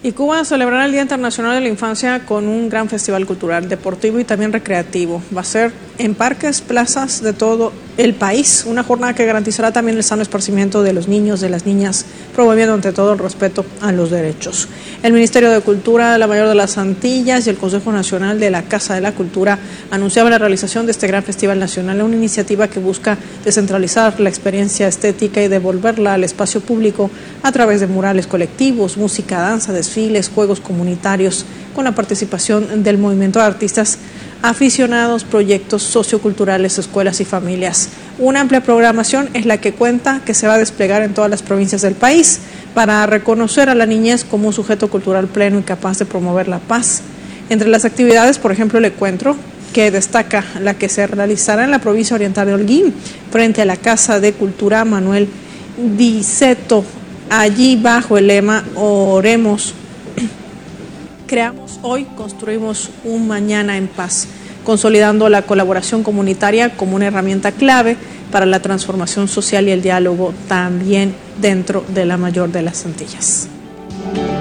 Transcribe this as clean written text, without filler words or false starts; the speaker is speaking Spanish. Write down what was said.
Y Cuba celebrará el Día Internacional de la Infancia con un gran festival cultural, deportivo y también recreativo. Va a ser en parques, plazas de todo el país, una jornada que garantizará también el sano esparcimiento de los niños, de las niñas, promoviendo ante todo el respeto a los derechos. El Ministerio de Cultura, la Mayor de las Antillas y el Consejo Nacional de la Casa de la Cultura anunciaban la realización de este gran festival nacional, una iniciativa que busca descentralizar la experiencia estética y devolverla al espacio público a través de murales colectivos, música, danza, desfiles, juegos comunitarios, con la participación del movimiento de artistas aficionados, proyectos socioculturales, escuelas y familias. Una amplia programación es la que se va a desplegar en todas las provincias del país para reconocer a la niñez como un sujeto cultural pleno y capaz de promover la paz. Entre las actividades, por ejemplo, el encuentro que destaca la que se realizará en la provincia oriental de Holguín, frente a la Casa de Cultura Manuel Diceto, allí bajo el lema Oremos. Creamos hoy, construimos un mañana en paz, consolidando la colaboración comunitaria como una herramienta clave para la transformación social y el diálogo también dentro de la Mayor de las Antillas.